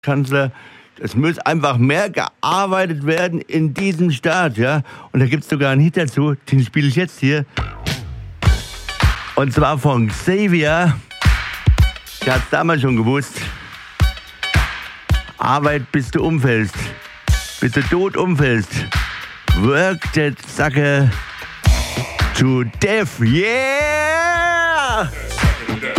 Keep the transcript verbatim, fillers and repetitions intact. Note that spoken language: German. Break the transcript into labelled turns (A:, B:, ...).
A: Kanzler, es muss einfach mehr gearbeitet werden in diesem Staat, ja. Und da gibt's sogar einen Hit dazu, den spiele ich jetzt hier. Und zwar von Xavier. Der hat's damals schon gewusst. Arbeit, bis du umfällst. Bis du tot umfällst. Work that sucker to death, yeah!